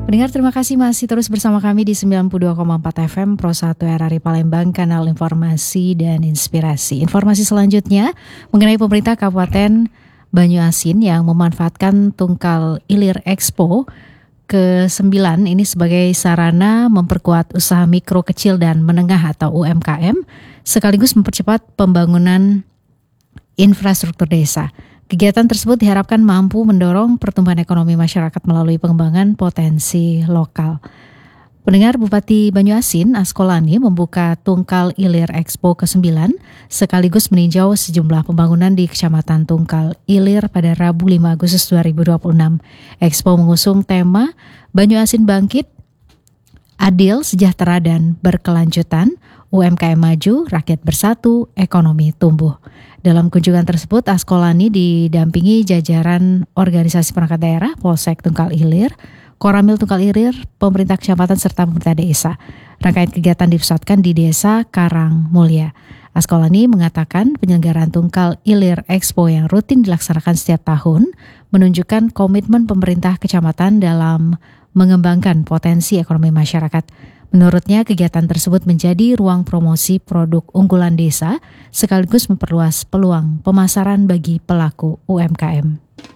Pendengar, terima kasih masih terus bersama kami di 92,4 FM Pro 1 RRI Palembang, kanal informasi dan inspirasi. Informasi selanjutnya mengenai pemerintah Kabupaten Banyuasin yang memanfaatkan Tungkal Ilir Expo ke-9 ini sebagai sarana memperkuat usaha mikro, kecil dan menengah atau UMKM, sekaligus mempercepat pembangunan infrastruktur desa. Kegiatan tersebut diharapkan mampu mendorong pertumbuhan ekonomi masyarakat melalui pengembangan potensi lokal. Pendengar, Bupati Banyuasin Askolani membuka Tungkal Ilir Expo ke-9 sekaligus meninjau sejumlah pembangunan di Kecamatan Tungkal Ilir pada Rabu 5 Agustus 2026. Expo mengusung tema Banyuasin Bangkit, Adil, Sejahtera dan Berkelanjutan, UMKM Maju, Rakyat Bersatu, Ekonomi Tumbuh. Dalam kunjungan tersebut, Askolani didampingi jajaran organisasi perangkat daerah, Polsek Tungkal Ilir, Koramil Tungkal Ilir, pemerintah kecamatan serta pemerintah desa. Rangkaian kegiatan dipusatkan di Desa Karang Mulya. Askolani mengatakan penyelenggaraan Tungkal Ilir Expo yang rutin dilaksanakan setiap tahun menunjukkan komitmen pemerintah kecamatan dalam mengembangkan potensi ekonomi masyarakat. Menurutnya, kegiatan tersebut menjadi ruang promosi produk unggulan desa sekaligus memperluas peluang pemasaran bagi pelaku UMKM.